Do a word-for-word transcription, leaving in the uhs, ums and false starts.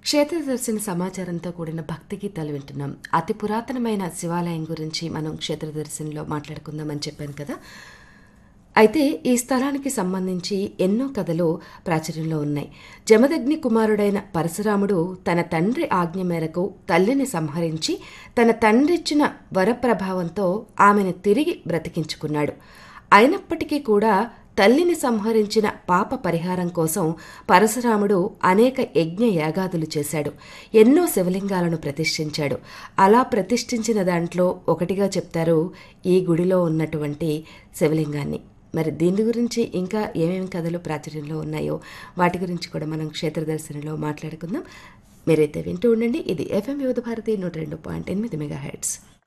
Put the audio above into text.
క్షేత్రదర్శన సమాచారంతో కూడిన భక్తి గీతాలు వింటున్నాం. అతి పురాతనమైన శివాలయం గురించి మనం క్షేత్రదర్శన్లో మాట్లాడుకుందామని చెప్పాను కదా. అయితే ఈ స్థలానికి సంబంధించి ఎన్నో కథలు ప్రాచుర్యంలో ఉన్నాయి. జమదగ్ని కుమారుడైన పరశురాముడు తన తండ్రి ఆజ్ఞ మేరకు తల్లిని సంహరించి తన తండ్రిచ్చిన వరప్రభావంతో ఆమెను తిరిగి బ్రతికించుకున్నాడు. అయినప్పటికీ కూడా తల్లిని సంహరించిన పాప పరిహారం కోసం పరశురాముడు అనేక యజ్ఞ యాగాదులు చేశాడు. ఎన్నో శివలింగాలను ప్రతిష్ఠించాడు. అలా ప్రతిష్ఠించిన దాంట్లో ఒకటిగా చెప్తారు ఈ గుడిలో ఉన్నటువంటి శివలింగాన్ని. మరి దీని గురించి ఇంకా ఏమేమి కథలు ప్రాచుర్యంలో ఉన్నాయో వాటి గురించి కూడా మనం క్షేత్రదర్శనలో మాట్లాడుకుందాం. మీరైతే వింటూ ఉండండి. ఇది ఎఫ్ఎం యువత భారతి నూట రెండు పాయింట్ ఎనిమిది మెగా హెర్ట్జ్.